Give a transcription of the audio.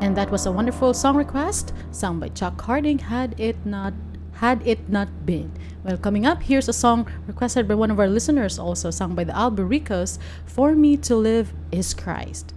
And that was a wonderful song request sung by Chuck Harding, Had It Not Been. Well, coming up, here's a song requested by one of our listeners, also sung by the Albericos, For Me to Live is Christ.